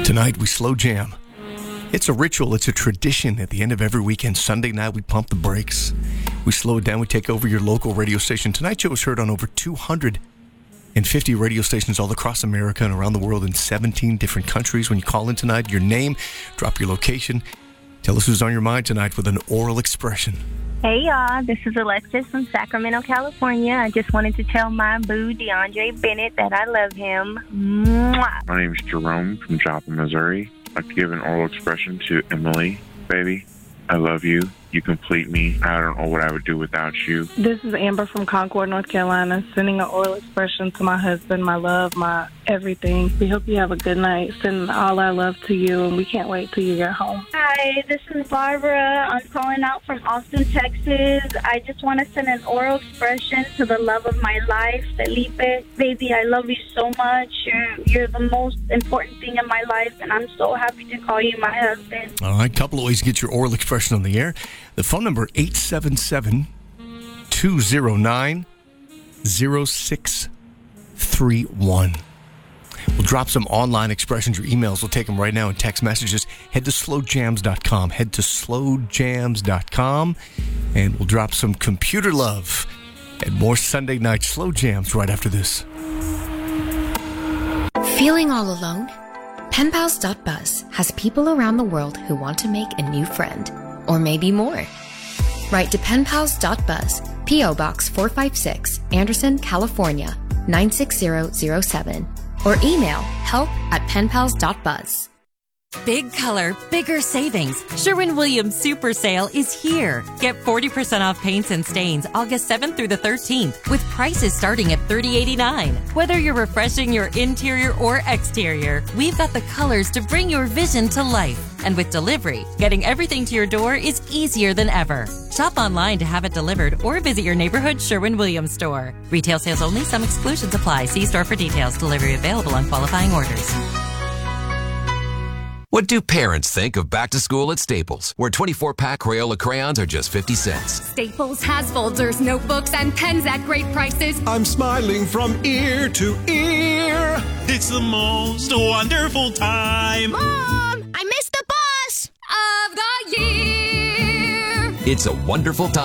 Tonight, we slow jam. It's a ritual. It's a tradition. At the end of every weekend, Sunday night, we pump the brakes. We slow it down. We take over your local radio station. Tonight's show is heard on over 250 radio stations all across America and around the world in 17 different countries. When you call in tonight, your name, drop your location. Tell us who's on your mind tonight with an oral expression. Hey, y'all. This is Alexis from Sacramento, California. I just wanted to tell my boo, DeAndre Bennett, that I love him. Mwah. My name is Jerome from Joplin, Missouri. I'd like to give an oral expression to Emily. Baby, I love you. You complete me. I don't know what I would do without you. This is Amber from Concord, North Carolina, sending an oral expression to my husband, my love, my everything. We hope you have a good night. Sending all our love to you, and we can't wait till you get home. Hi, this is Barbara. I'm calling out from Austin, Texas. I just want to send an oral expression to the love of my life, Felipe. Baby, I love you so much. You're the most important thing in my life, and I'm so happy to call you my husband. All right, couple of ways to get your oral expression on the air. The phone number, 877-209-0631. We'll drop some online expressions or emails. We'll take them right now in text messages. Head to slowjams.com. Head to slowjams.com. And we'll drop some computer love and more Sunday night slow jams right after this. Feeling all alone? Penpals.buzz has people around the world who want to make a new friend. Or maybe more. Write to penpals.buzz, P.O. Box 456, Anderson, California, 96007. Or email help@penpals.buzz. Big color, bigger savings. Sherwin-Williams Super Sale is here. Get 40% off paints and stains August 7th through the 13th with prices starting at $30.89. Whether you're refreshing your interior or exterior, we've got the colors to bring your vision to life. And with delivery, getting everything to your door is easier than ever. Shop online to have it delivered or visit your neighborhood Sherwin-Williams store. Retail sales only. Some exclusions apply. See store for details. Delivery available on qualifying orders. What do parents think of back to school at Staples, where 24-pack Crayola crayons are just 50 cents? Staples has folders, notebooks, and pens at great prices. I'm smiling from ear to ear. It's the most wonderful time. Mom, I missed the bus of the year. It's a wonderful time.